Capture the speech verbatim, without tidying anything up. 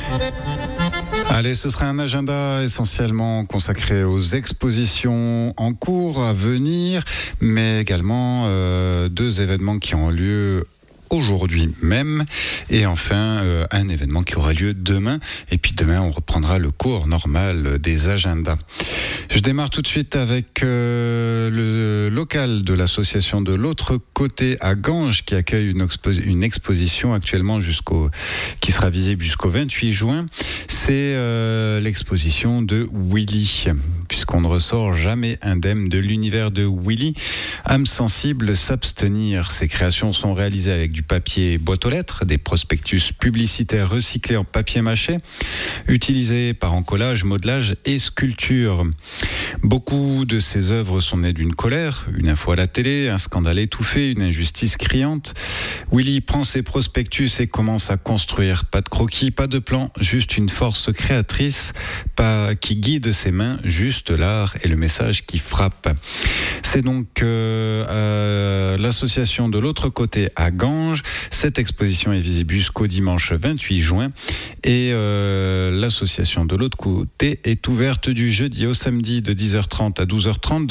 Allez, ce sera un agenda essentiellement consacré aux expositions en cours à venir, mais également euh, deux événements qui ont lieu aujourd'hui même, et enfin euh, un événement qui aura lieu demain, et puis demain on reprendra le cours normal des agendas. Je démarre tout de suite avec euh, le local de l'association de l'autre côté à Ganges qui accueille une, expo- une exposition actuellement jusqu'au qui sera visible jusqu'au vingt-huit juin. C'est euh, l'exposition de Willy, puisqu'on ne ressort jamais indemne de l'univers de Willy. Âme sensible, s'abstenir. Ces créations sont réalisées avec du papier boîte aux lettres, des prospectus publicitaires recyclés en papier mâché, utilisés par encollage, modelage et sculpture. Beaucoup de ces œuvres sont nées d'une colère, une info à la télé, un scandale étouffé, une injustice criante. Willy prend ses prospectus et commence à construire. Pas de croquis, pas de plan, juste une force créatrice pas, qui guide ses mains, juste l'art et le message qui frappe. C'est donc euh, euh, l'association de l'autre côté à Ganges. Cette exposition est visible jusqu'au dimanche vingt-huit juin et euh, l'association de l'autre côté est ouverte du jeudi au samedi de dix heures trente à douze heures trente.